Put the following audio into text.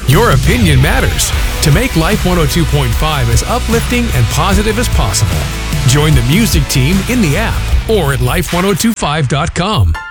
Your opinion matters. To make Life 102.5 as uplifting and positive as possible, join the music team in the app or at life1025.com.